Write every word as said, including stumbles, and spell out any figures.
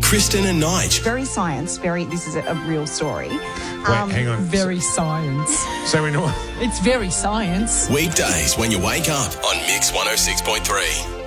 Kristen and Nige. Very science, very, this is a, a real story. Wait, Um, hang on. Very science. So we know. It's very science. Weekdays when you wake up on Mix one oh six point three.